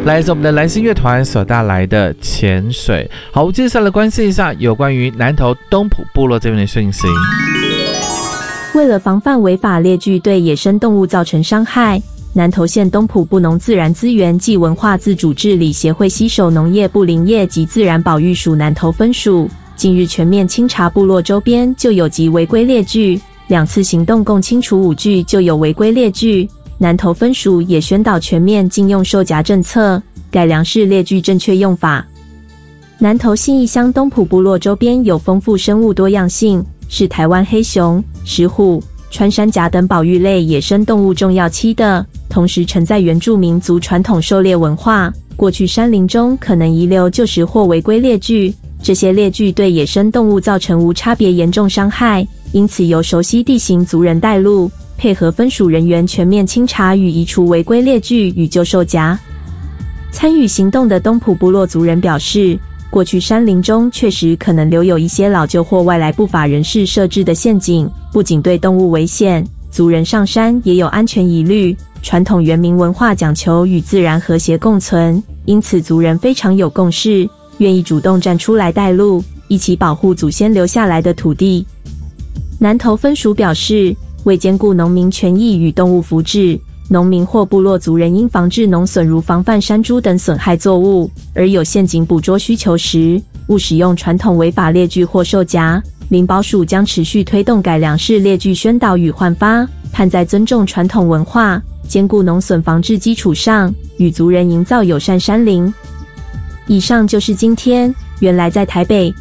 来自我们的蓝星乐团所带来的潜水。好，接下来关心一下有关于南投东埔部落这边的讯息。 为了防范违法猎具对野生动物造成伤害，南投县东埔部农自然资源暨文化自主治理协会携手农业部林业及自然保育署南投分署，近日全面清查部落周边就有及违规猎具，2次行动共清除5具就有违规猎具。南投分署也宣导全面禁用售夹政策，改良式猎具正确用法。南投信义乡东埔部落周边有丰富生物多样性，是台湾黑熊、石虎、穿山甲等保育类野生动物重要栖地，同时承载原住民族传统狩猎文化。过去山林中可能遗留旧时或违规猎具，这些猎具对野生动物造成无差别严重伤害，因此由熟悉地形族人带路，配合分署人员全面清查与移除违规猎具与旧售夹。参与行动的东埔部落族人表示，过去山林中确实可能留有一些老旧或外来不法人士设置的陷阱，不仅对动物危险，族人上山也有安全疑虑。传统原民文化讲求与自然和谐共存，因此族人非常有共识，愿意主动站出来带路，一起保护祖先留下来的土地。南投分署表示，为兼顾农民权益与动物福祉，农民或部落族人因防治农损如防范山猪等损害作物，而有陷阱捕捉需求时，勿使用传统违法猎具或售夹。林保署将持续推动改良式猎具宣导与换发，盼在尊重传统文化、兼顾农损防治基础上，与族人营造友善山林。以上就是今天原来在台北